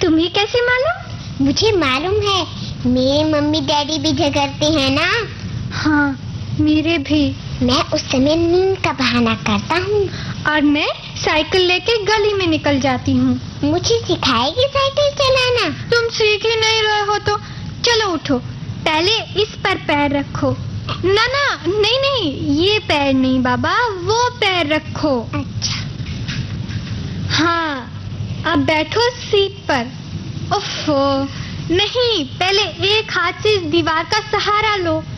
तुम्हें कैसे मालूम? मुझे मालूम है, मेरे मम्मी डैडी भी झगड़ते हैं ना। हाँ, मेरे भी। मैं उस समय नींद का बहाना करता हूँ और मैं साइकिल लेके गली में निकल जाती हूँ। मुझे सिखाएगी साइकिल चलाना? तुम सीख ही नहीं रहे हो तो चलो उठो, पहले इस पर पैर रखो। ना ना, नहीं नहीं, ये पैर नहीं बाबा, वो पैर रखो। अच्छा। हाँ, अब बैठो सीट पर। ओफो, नहीं, पहले एक हाथ से इस दीवार का सहारा लो।